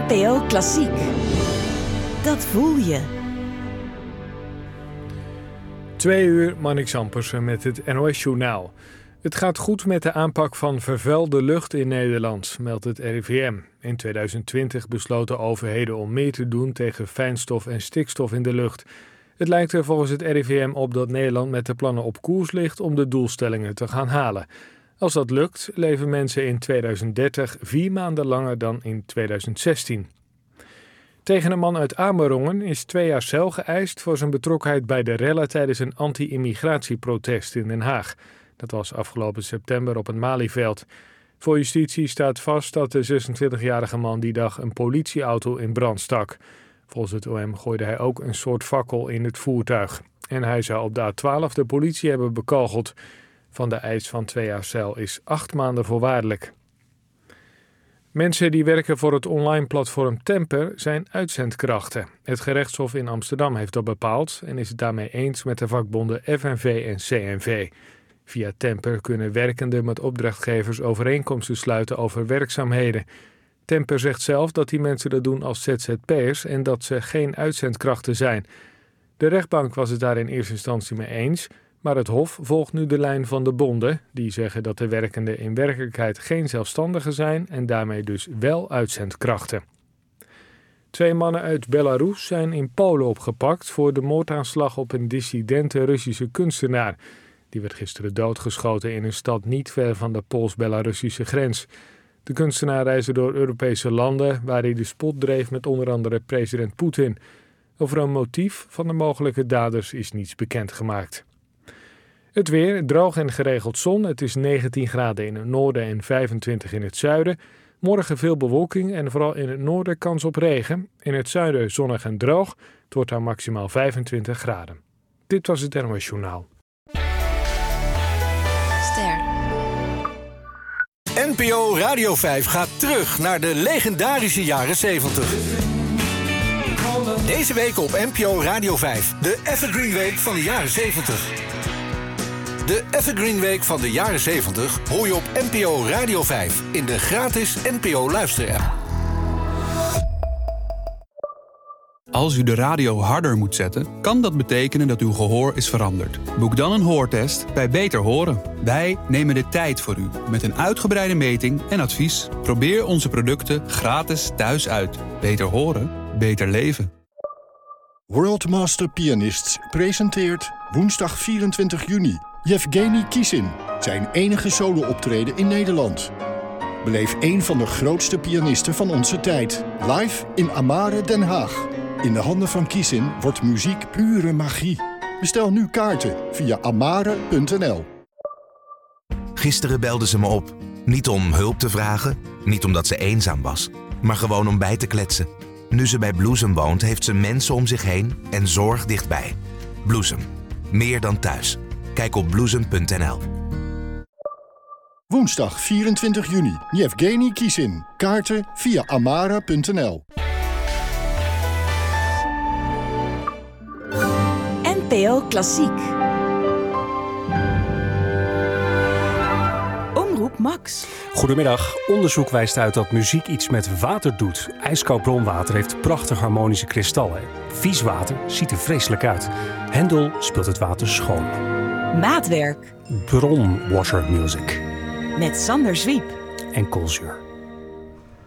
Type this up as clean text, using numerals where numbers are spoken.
NPO Klassiek. Dat voel je. 2 uur, Marnix Ampersen met het NOS-journaal. Het gaat goed met de aanpak van vervuilde lucht in Nederland, meldt het RIVM. In 2020 besloten overheden om meer te doen tegen fijnstof en stikstof in de lucht. Het lijkt er volgens het RIVM op dat Nederland met de plannen op koers ligt om de doelstellingen te gaan halen. Als dat lukt, leven mensen in 2030 4 maanden langer dan in 2016. Tegen een man uit Amerongen is 2 jaar cel geëist voor zijn betrokkenheid bij de rellen tijdens een anti-immigratieprotest in Den Haag. Dat was afgelopen september op een Malieveld. Voor justitie staat vast dat de 26-jarige man die dag een politieauto in brand stak. Volgens het OM gooide hij ook een soort fakkel in het voertuig. En hij zou op de A12 de politie hebben bekogeld. Van de eis van 2 jaar cel is 8 maanden voorwaardelijk. Mensen die werken voor het online platform Temper zijn uitzendkrachten. Het gerechtshof in Amsterdam heeft dat bepaald en is het daarmee eens met de vakbonden FNV en CNV. Via Temper kunnen werkenden met opdrachtgevers overeenkomsten sluiten over werkzaamheden. Temper zegt zelf dat die mensen dat doen als ZZP'ers en dat ze geen uitzendkrachten zijn. De rechtbank was het daar in eerste instantie mee eens, maar het Hof volgt nu de lijn van de bonden. Die zeggen dat de werkenden in werkelijkheid geen zelfstandigen zijn en daarmee dus wel uitzendkrachten. 2 mannen uit Belarus zijn in Polen opgepakt voor de moordaanslag op een dissidente Russische kunstenaar. Die werd gisteren doodgeschoten in een stad niet ver van de Pools-Belarussische grens. De kunstenaar reisde door Europese landen waar hij de spot dreef met onder andere president Poetin. Over een motief van de mogelijke daders is niets bekendgemaakt. Het weer, droog en geregeld zon. Het is 19 graden in het noorden en 25 in het zuiden. Morgen veel bewolking en vooral in het noorden kans op regen. In het zuiden zonnig en droog. Het wordt dan maximaal 25 graden. Dit was het NOS Journaal. NPO Radio 5 gaat terug naar de legendarische jaren 70. Deze week op NPO Radio 5, de Evergreen Week van de jaren 70. De Evergreen Week van de jaren 70 hoor je op NPO Radio 5 in de gratis NPO luisterapp. Als u de radio harder moet zetten, kan dat betekenen dat uw gehoor is veranderd. Boek dan een hoortest bij Beter Horen. Wij nemen de tijd voor u met een uitgebreide meting en advies. Probeer onze producten gratis thuis uit. Beter horen, beter leven. World Master Pianists presenteert woensdag 24 juni... Yevgeny Kissin, zijn enige solo-optreden in Nederland. Beleef een van de grootste pianisten van onze tijd. Live in Amare, Den Haag. In de handen van Kissin wordt muziek pure magie. Bestel nu kaarten via amare.nl. Gisteren belde ze me op. Niet om hulp te vragen, niet omdat ze eenzaam was, maar gewoon om bij te kletsen. Nu ze bij Bloesem woont, heeft ze mensen om zich heen en zorg dichtbij. Bloesem. Meer dan thuis. Kijk op bloesem.nl. Woensdag 24 juni. Yevgeny Kissin. Kaarten via amara.nl. NPO Klassiek. Omroep Max. Goedemiddag. Onderzoek wijst uit dat muziek iets met water doet. Ijskoud bronwater heeft prachtig harmonische kristallen. Vies water ziet er vreselijk uit. Hendel speelt het water schoon. Maatwerk. Bronwasher Music. Met Sander Zwiep. En Koolzuur.